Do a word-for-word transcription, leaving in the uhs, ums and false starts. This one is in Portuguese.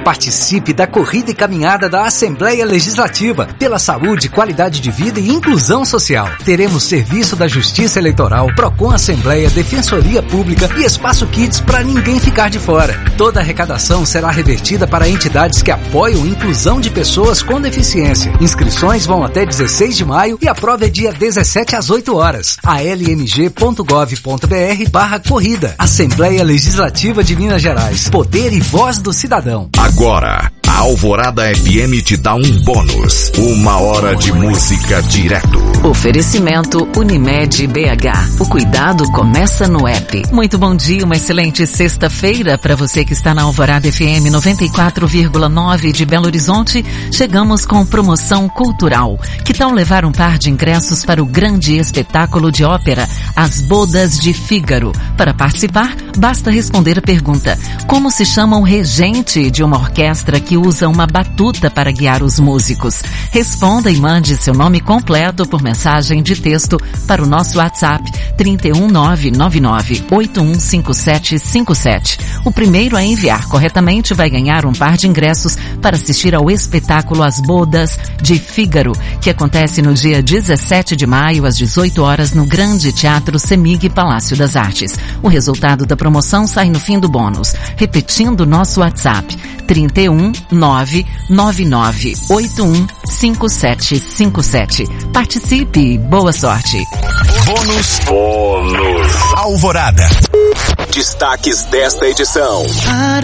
Participe da corrida e caminhada da Assembleia Legislativa pela saúde, qualidade de vida e inclusão social. Teremos serviço da Justiça Eleitoral, Procon Assembleia, Defensoria Pública e Espaço Kids para ninguém ficar de fora. Toda a arrecadação será revertida para entidades que apoiam a inclusão de pessoas com deficiência. Inscrições vão até dezesseis de maio e a prova é dia dezessete às oito horas. a l m g ponto gov ponto b r barra corrida. Assembleia Legislativa de Minas Gerais. Poder e voz do cidadão. Agora, a Alvorada F M te dá um bônus. Uma hora de música direto. Oferecimento Unimed B H. O cuidado começa no app. Muito bom dia, uma excelente sexta-feira para você que está na Alvorada F M noventa e quatro vírgula nove de Belo Horizonte. Chegamos com promoção cultural. Que tal levar um par de ingressos para o grande espetáculo de ópera As Bodas de Fígaro? Para participar, basta responder a pergunta: como se chama o regente de uma orquestra que usa uma batuta para guiar os músicos? Responda e mande seu nome completo por mensagem de texto para o nosso WhatsApp trinta e um nove nove nove oito um cinco sete cinco sete. O primeiro a enviar corretamente vai ganhar um par de ingressos para assistir ao espetáculo As Bodas de Fígaro, que acontece no dia dezessete de maio às dezoito horas no Grande Teatro Semig Palácio das Artes. O resultado da promoção sai no fim do bônus. Repetindo nosso WhatsApp trinta e um nove nove nove oito um cinco sete cinco sete. Participe, boa sorte. Bônus. Bônus. Alvorada. Destaques desta edição.